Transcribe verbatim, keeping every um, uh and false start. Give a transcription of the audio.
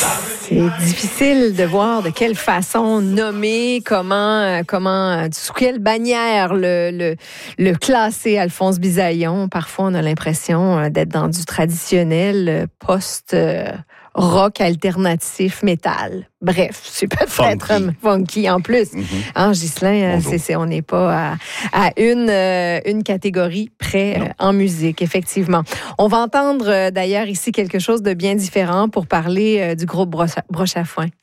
C'est difficile de voir de quelle façon nommer, comment, comment, sous quelle bannière le, le, le classer Alphonse Bisaillon. Parfois, on a l'impression d'être dans du traditionnel post- rock alternatif métal. Bref, c'est peut-être funky, funky en plus. Mm-hmm. Hein, Ghislain, c'est, c'est, on n'est pas à, à une, euh, une catégorie près euh, en musique, effectivement. On va entendre euh, d'ailleurs ici quelque chose de bien différent pour parler euh, du groupe Broche à Foin.